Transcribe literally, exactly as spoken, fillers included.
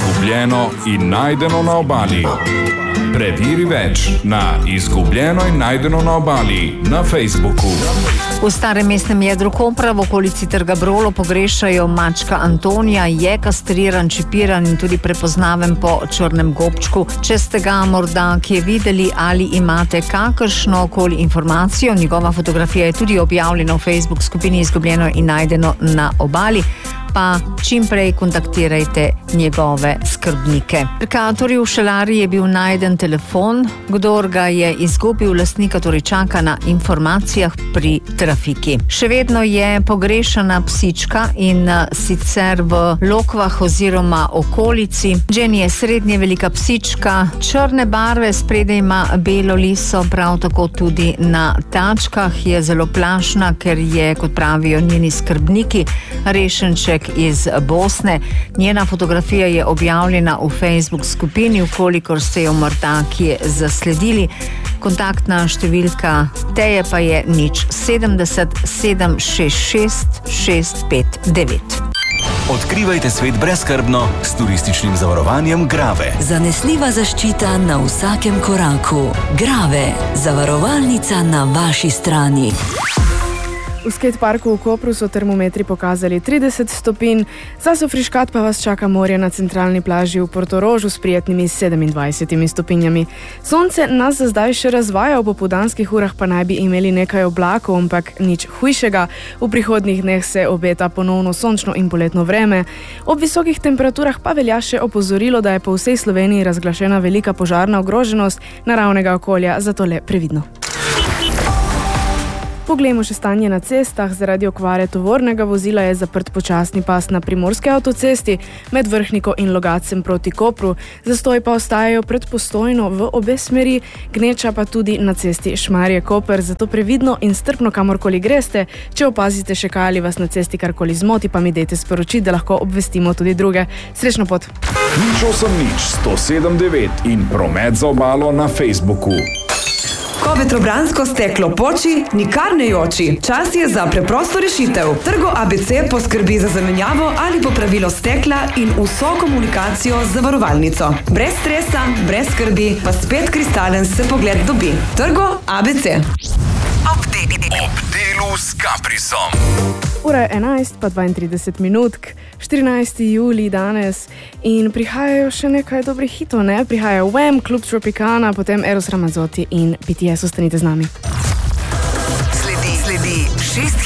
izgubljeno in najdeno na obali. Preveri več na Izgubljeno in najdeno na obali na Facebooku. V starem mestnem jedru Kopra v okolici Trga Brolo pogrešajo mačka Antonija, je kastriran, čipiran in tudi prepoznaven po črnem gobčku. Če ste ga morda kje videli ali imate kakršno koli informacijo, njegova fotografija je tudi objavljena v Facebook skupini Izgubljeno in najdeno na obali, pa čim prej kontaktirajte njegove skrbnike. Merkatorju v Šelari je bil najden telefon, kdor ga je izgubil, lastnika torej čaka na informacijah pri trafiki. Še vedno je pogrešana psička in sicer v Lokvah oziroma okolici. Jenny je srednje velika psička, črne barve, spredaj ima belo liso, prav tako tudi na tačkah, je zelo plašna, ker je, kot pravijo njeni skrbniki, rešenček iz Bosne. Njena fotografija je objavljena v Facebook skupini, vkolikor ste jo morda kje zasledili. Kontaktna številka Teje pa je nič sedemdeset sedem šest šest šest pet devet. Odkrivajte svet brezskrbno s turističnim zavarovanjem Grave. Zanesljiva zaščita na vsakem koraku. Grave, zavarovalnica na vaši strani. V skateparku v Kopru so termometri pokazali trideset stopinj, za Sofriškat pa vas čaka morje na centralni plaži v Portorožu s prijetnimi sedemindvajsetimi stopinjami. Sonce nas za zdaj še razvaja, v popoldanskih urah pa naj bi imeli nekaj oblakov, ampak nič hujšega. V prihodnjih dneh se obeta ponovno sončno in poletno vreme. Ob visokih temperaturah pa velja še opozorilo, da je po vsej Sloveniji razglašena velika požarna ogroženost naravnega okolja, zato le previdno. Poglejmo še stanje na cestah. Zaradi okvare tovornega vozila je zaprt počasni pas na primorski avtocesti med Vrhniko in Logacem proti Kopru. Zastoji pa ostajajo pred Postojno v obe smeri, gneča pa tudi na cesti Šmarje-Koper. Zato previdno in strpno kamorkoli greste. Če opazite še kaj ali vas na cesti karkoli zmoti, pa mi dejte sporočiti, da lahko obvestimo tudi druge. Srečno pot! Nič osem nič sto sedem devet in promet za obalo na Facebooku. Ko vetrobransko steklo poči, nikar ne joči. Čas je za preprosto rešitev. Trgo A B C poskrbi za zamenjavo ali popravilo stekla in vso komunikacijo z zavarovalnico. Brez stresa, brez skrbi, pa spet kristalen se pogled dobi. Trgo A B C. Ob delu s Caprisom. Ura je enajst pa dvaintrideset minutk, štirinajsti julij danes in prihajajo še nekaj dobrih hitov, ne? Prihajajo Wham, Klub Tropicana, potem Eros Ramazzotti in B T S. Ostanite z nami. Sledi, sledi šest